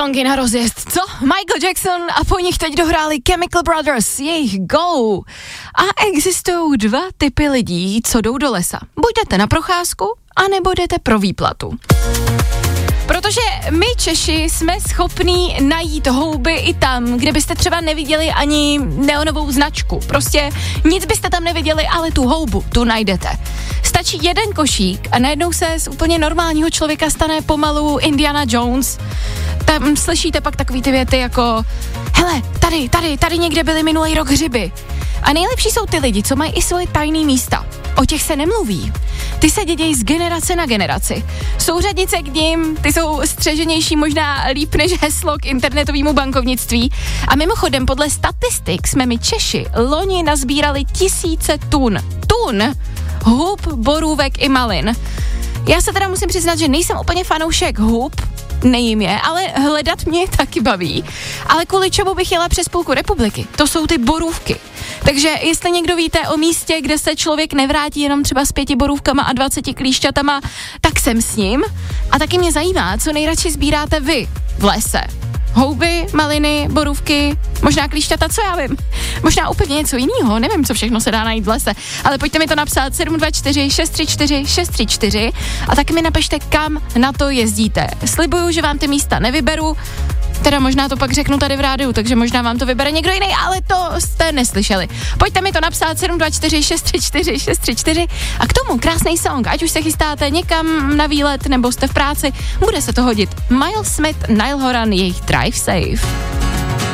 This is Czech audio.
songy na rozjezd, co? Michael Jackson a po nich teď dohráli Chemical Brothers, jejich Go. A existují dva typy lidí, co jdou do lesa. Buď jdete na procházku, anebo jdete pro výplatu. Protože my Češi jsme schopní najít houby i tam, kde byste třeba neviděli ani neonovou značku. Prostě nic byste tam neviděli, ale tu houbu, tu najdete. Stačí jeden košík a najednou se z úplně normálního člověka stane pomalu Indiana Jones. Tam slyšíte pak takový ty věty jako hele, tady někde byly minulý rok hřiby. A nejlepší jsou ty lidi, co mají i svoje tajný místa. O těch se nemluví. Ty se dědějí z generace na generaci. Souřadnice k nim, ty jsou střeženější možná líp než heslo k internetovému bankovnictví. A mimochodem, podle statistik jsme my Češi loni nazbírali 1000 tun hub, borůvek i malin. Já se teda musím přiznat, že nejsem úplně fanoušek hub, nejím je, ale hledat mě taky baví. Ale kvůli čemu bych jela přes půlku republiky? To jsou ty borůvky. Takže jestli někdo víte o místě, kde se člověk nevrátí jenom třeba s 5 borůvkama a 20 klíšťatama, tak jsem s ním. A taky mě zajímá, co nejradši sbíráte vy v lese. Houby, maliny, borůvky, možná klíšťata, co já vím. Možná úplně něco jiného, nevím, co všechno se dá najít v lese. Ale pojďte mi to napsat 724 634 634 a taky mi napište, kam na to jezdíte. Slibuju, že vám ty místa nevyberu, teda možná to pak řeknu tady v rádiu, takže možná vám to vybere někdo jiný, ale to jste neslyšeli. Pojďte mi to napsat 724 634 634 a k tomu krásný song, ať už se chystáte někam na výlet nebo jste v práci, bude se to hodit. Miles Smith, Niall Horan, jejich Drive Safe.